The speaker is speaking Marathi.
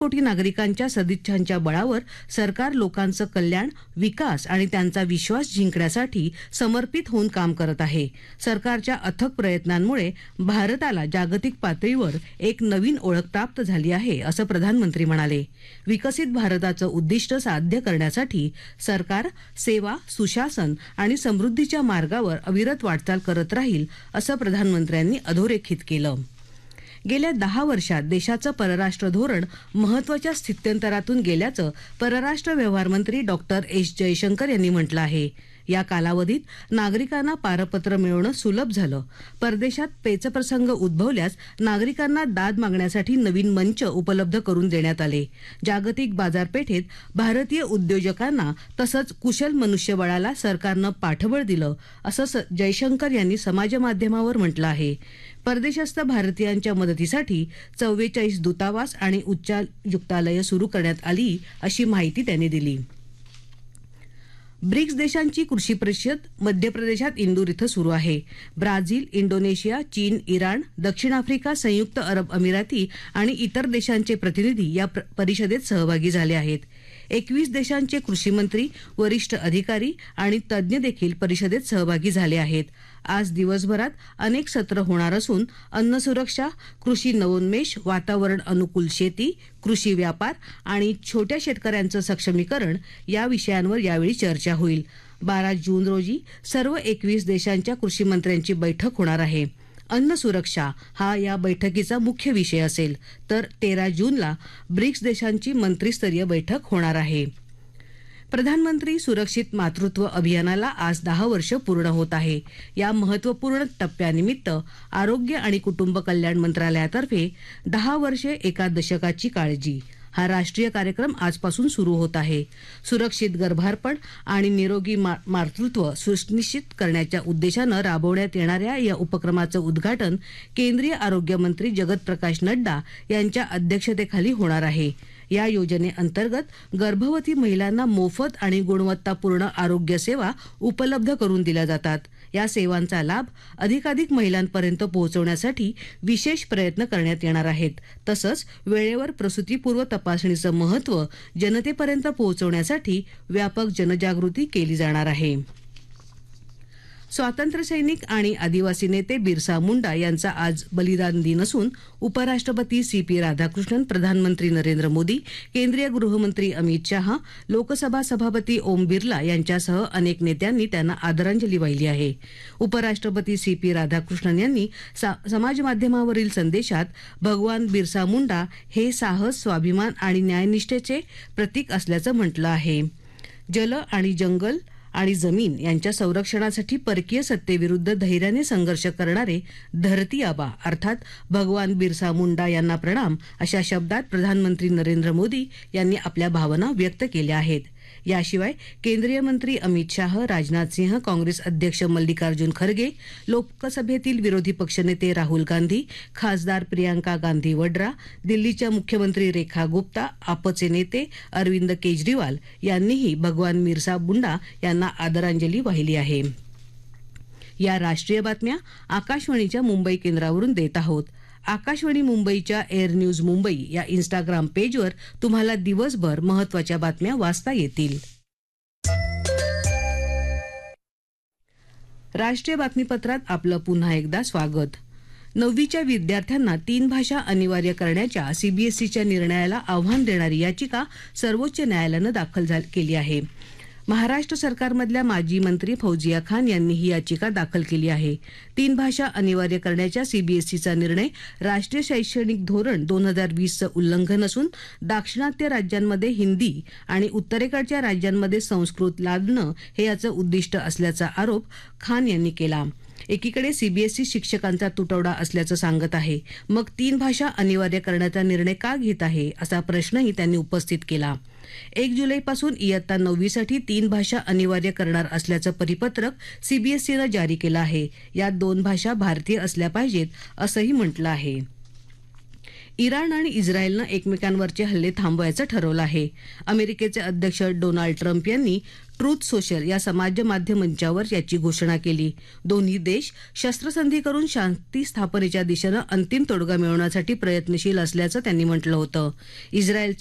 कोटी नागरिकांच्या सदिच्छांच्या बळावर सरकार लोकांचं कल्याण, विकास आणि त्यांचा विश्वास जिंकण्यासाठी समर्पित होऊन काम करत आहे. सरकारच्या अथक प्रयत्नांमुळे भारताला जागतिक पातळीवर एक नवीन ओळख प्राप्त झाली आहे, असं प्रधानमंत्री म्हणाले. विकसित भारताचं उद्दिष्ट साध्य करण्यासाठी सरकार सेवा, सुशासन आणि समृद्धीच्या मार्गावर अविरत वाटचाल करत राहील, असं प्रधानमंत्र्यांनी अधोरेखित केलं. गेल्या 10 वर्षात देशाचं परराष्ट्र धोरण महत्वाच्या स्थित्यंतरातून गेल्याचं परराष्ट्र व्यवहार मंत्री डॉक्टर एस जयशंकर यांनी म्हटलं आहे. या कालावधीत नागरिकांना पारपत्र मिळवणं सुलभ झालं. परदेशात पेचप्रसंग उद्भवल्यास नागरिकांना दाद मागण्यासाठी नवीन मंच उपलब्ध करून देण्यात आले. जागतिक बाजारपेठेत भारतीय उद्योजकांना तसंच कुशल मनुष्यबळाला सरकारनं पाठबळ दिलं, असं जयशंकर यांनी समाजमाध्यमावर म्हटलं आहे. परदेशस्थ भारतीयांच्या मदतीसाठी 44 दूतावास आणि उच्चायुक्तालयं सुरू करण्यात आली, अशी माहिती त्यांनी दिली. ब्रिक्स देशांची कृषी परिषद मध्य प्रदेशात इंदूर इथं सुरू आहे. ब्राझील, इंडोनेशिया, चीन, इराण, दक्षिण आफ्रिका, संयुक्त अरब अमिराती आणि इतर देशांचे प्रतिनिधी या परिषदेत सहभागी झाले आहेत. 21 देशांचे कृषी मंत्री, वरिष्ठ अधिकारी आणि तज्ज्ञ देखील परिषदेत सहभागी झाले आहेत. आज दिवसभरात अनेक सत्र होणार असून अन्न सुरक्षा, कृषी नवोन्मेष, वातावरण अनुकूल शेती, कृषी व्यापार आणि छोट्या शेतकऱ्यांचं सक्षमीकरण या विषयांवर यावेळी चर्चा होईल. 12 जून रोजी सर्व 21 देशांच्या कृषी मंत्र्यांची बैठक होणार आहे. अन्न सुरक्षा हा या बैठकीचा मुख्य विषय असेल, तर 13 जूनला ब्रिक्स देशांची मंत्रिस्तरीय बैठक होणार आहे. प्रधानमंत्री सुरक्षित मातृत्व अभियानाला आज 10 वर्ष पूर्ण होत आहे. या महत्वपूर्ण टप्प्यानिमित्त आरोग्य आणि कुटुंब कल्याण मंत्रालयातर्फे 10 वर्षे एका दशकाची काळजी हा राष्ट्रीय कार्यक्रम आजपासून सुरू होत आहे. सुरक्षित गर्भारपण आणि निरोगी मातृत्व सुनिश्चित करण्याच्या उद्देशानं राबवण्यात येणाऱ्या या उपक्रमाचं उद्घाटन केंद्रीय आरोग्य मंत्री जगत प्रकाश नड्डा यांच्या अध्यक्षतेखाली होणार आहे. या योजनेअंतर्गत गर्भवती महिलांना मोफत आणि गुणवत्तापूर्ण आरोग्य सेवा उपलब्ध करून दिल्या जातात. या सेवांचा लाभ अधिकाधिक महिलांपर्यंत पोहोचवण्यासाठी विशेष प्रयत्न करण्यात येणार आहेत. तसंच वेळेवर प्रसूतीपूर्व तपासणीचं महत्त्व जनतेपर्यंत पोहोचवण्यासाठी व्यापक जनजागृती केली जाणार आहे. स्वातंत्र्यसैनिक आणि आदिवासी नेते बिरसा मुंडा यांचा आज बलिदान दिन असून उपराष्ट्रपती सी.पी. राधाकृष्णन, प्रधानमंत्री नरेंद्र मोदी, केंद्रीय गृहमंत्री अमित शहा, लोकसभा सभापती ओम बिर्ला यांच्यासह अनेक नेत्यांनी त्यांना आदरांजली वाहिली आहे. उपराष्ट्रपती सी.पी. राधाकृष्णन यांनी समाजमाध्यमावरील संदेशात भगवान बिरसा मुंडा हे साहस, स्वाभिमान आणि न्यायनिष्ठेचे प्रतीक असल्याचं म्हटलं आहे. जल आणि जंगल आणि जमीन यांच्या संरक्षणासाठी परकीय सत्तेविरुद्ध धैर्याने संघर्ष करणारे धरती आबा अर्थात भगवान बिरसा मुंडा यांना प्रणाम, अशा शब्दात प्रधानमंत्री नरेंद्र मोदी यांनी आपल्या भावना व्यक्त केल्या आहेत. याशिवाय केंद्रीय मंत्री अमित शाह, राजनाथ सिंह, काँग्रेस अध्यक्ष मल्लिकार्जुन खरगे, लोकसभेतील विरोधी पक्षनेते राहुल गांधी, खासदार प्रियांका गांधी वड्रा, दिल्लीच्या मुख्यमंत्री रेखा गुप्ता, आपचे नेते अरविंद केजरीवाल यांनीही भगवान बिरसा मुंडा यांना आदरांजली वाहिली आहे. या राष्ट्रीय बातम्या आकाशवाणीच्या मुंबई केंद्रावरून देत आहोत. आकाशवाणी मुंबईच्या एअर न्यूज मुंबई या इंस्टाग्राम पेजवर तुम्हाला दिवसभर महत्त्वाच्या बातम्या वाचता येतील. राष्ट्रीय बातमीपत्रात आपलं पुन्हा एकदा स्वागत. 9वीच्या विद्यार्थ्यांना 3 भाषा अनिवार्य करण्याच्या सीबीएसईच्या निर्णयाला आव्हान देणारी याचिका सर्वोच्च न्यायालयानं दाखल केली आहे. महाराष्ट्र सरकारमधल्या माजी मंत्री फौजिया खान यांनी ही याचिका दाखल केली आहे. 3 भाषा अनिवार्य करण्याच्या सीबीएसईचा निर्णय राष्ट्रीय शैक्षणिक धोरण 2020चं उल्लंघन असून दाक्षिणात्य राज्यांमध्ये हिंदी आणि उत्तरेकडच्या राज्यांमध्ये संस्कृत लादणं हे याचं उद्दिष्ट असल्याचा आरोप खान यांनी केला. एकीकडे सीबीएसई शिक्षकांचा तुटवडा असल्याचं सांगत आहे, मग 3 भाषा अनिवार्य करण्याचा निर्णय का घेत आहे असा प्रश्नही त्यांनी उपस्थित केला. 1 जुलैपासून इयत्ता 9वीसाठी 3 भाषा अनिवार्य करणार असल्याचं परिपत्रक सीबीएसईनं जारी केलं आहे. यात 2 भाषा भारतीय असल्या पाहिजेत असंही म्हटलं आहे. इराण आणि इस्रायलनं एकमेकांवरचे हल्ले थांबवायचं ठरवलं आहे. अमेरिकेचे अध्यक्ष डोनाल्ड ट्रम्प यांनी ट्रूथ सोशल या समाज माध्यम मंचावर याची घोषणा केली. दोन्ही देश शस्त्रसंधी करून शांती स्थापनेच्या दिशेनं अंतिम तोडगा मिळवण्यासाठी प्रयत्नशील असल्याचं त्यांनी म्हटलं होतं. इस्रायलचे